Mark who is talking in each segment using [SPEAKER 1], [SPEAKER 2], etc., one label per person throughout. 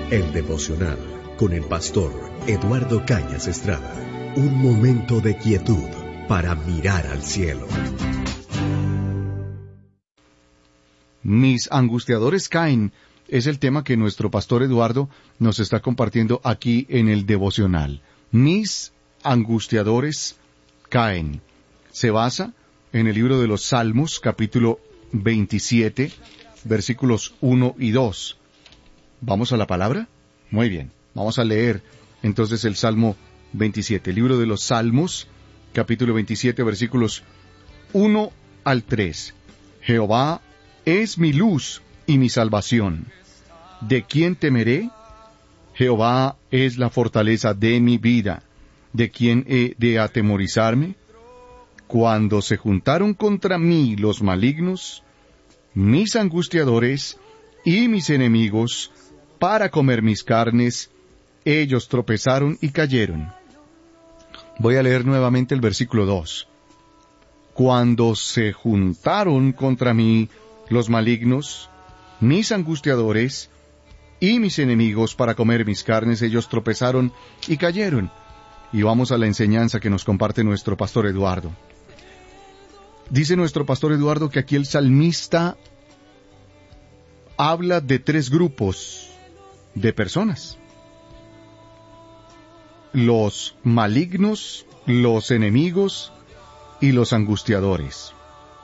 [SPEAKER 1] El devocional con el pastor Eduardo Cañas Estrada. Un momento de quietud para mirar al cielo.
[SPEAKER 2] Mis angustiadores caen es el tema que nuestro pastor Eduardo nos está compartiendo aquí en el devocional. Mis angustiadores caen. Se basa en el libro de los Salmos, capítulo 27, versículos 1 y 2. ¿Vamos a la palabra? Muy bien. Vamos a leer entonces el Salmo 27. El libro de los Salmos, capítulo 27, versículos 1 al 3. Jehová es mi luz y mi salvación. ¿De quién temeré? Jehová es la fortaleza de mi vida. ¿De quién he de atemorizarme? Cuando se juntaron contra mí los malignos, mis angustiadores y mis enemigos, para comer mis carnes, ellos tropezaron y cayeron. Voy a leer nuevamente el versículo 2. Cuando se juntaron contra mí los malignos, mis angustiadores y mis enemigos, para comer mis carnes, ellos tropezaron y cayeron. Y vamos a la enseñanza que nos comparte nuestro pastor Eduardo. Dice nuestro pastor Eduardo que aquí el salmista habla de 3 grupos de personas: los malignos, los enemigos y los angustiadores.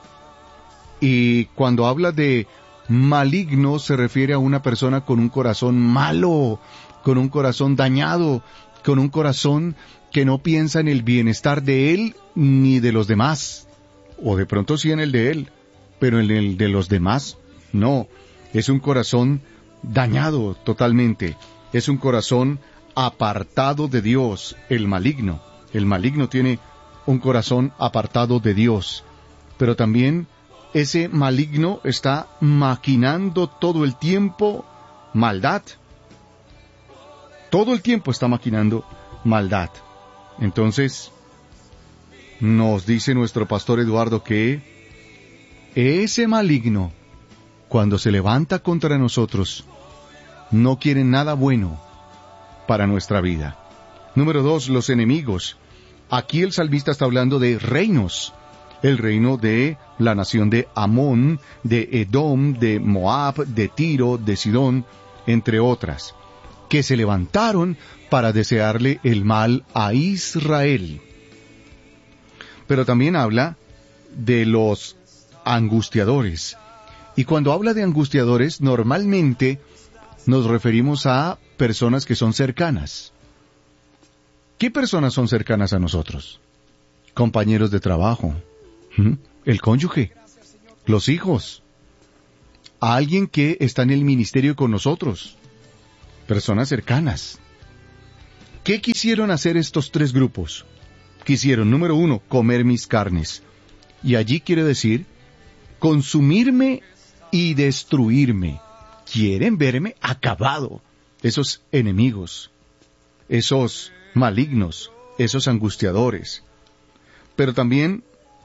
[SPEAKER 2] Y cuando habla de maligno se refiere a una persona con un corazón malo, con un corazón dañado, con un corazón que no piensa en el bienestar de él ni de los demás. O de pronto sí en el de él, pero en el de los demás no. Es un corazón dañado totalmente. Es un corazón apartado de Dios, el maligno. El maligno tiene un corazón apartado de Dios. Pero también ese maligno está maquinando todo el tiempo maldad. Todo el tiempo está maquinando maldad. Entonces, nos dice nuestro pastor Eduardo que ese maligno, cuando se levanta contra nosotros, no quiere nada bueno para nuestra vida. Número 2, los enemigos. Aquí el salmista está hablando de reinos. El reino de la nación de Amón, de Edom, de Moab, de Tiro, de Sidón, entre otras, que se levantaron para desearle el mal a Israel. Pero también habla de los angustiadores. Y cuando habla de angustiadores, normalmente nos referimos a personas que son cercanas. ¿Qué personas son cercanas a nosotros? Compañeros de trabajo, el cónyuge, los hijos, alguien que está en el ministerio con nosotros, personas cercanas. ¿Qué quisieron hacer estos 3 grupos? Quisieron, número 1, comer mis carnes. Y allí quiere decir consumirme y destruirme. Quieren verme acabado. Esos enemigos, esos malignos, esos angustiadores. Pero también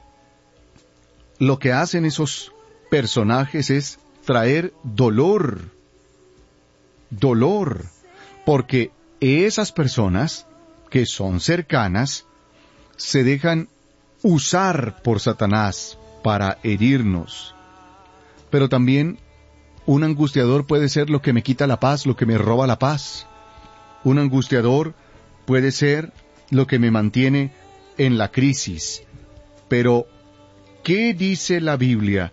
[SPEAKER 2] lo que hacen esos personajes es traer dolor. Dolor. Porque esas personas que son cercanas se dejan usar por Satanás para herirnos. Pero también un angustiador puede ser lo que me quita la paz, lo que me roba la paz. Un angustiador puede ser lo que me mantiene en la crisis. Pero, ¿qué dice la Biblia?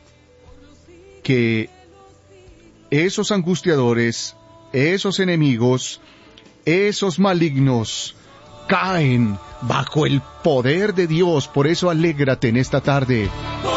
[SPEAKER 2] Que esos angustiadores, esos enemigos, esos malignos, caen bajo el poder de Dios. Por eso alégrate en esta tarde.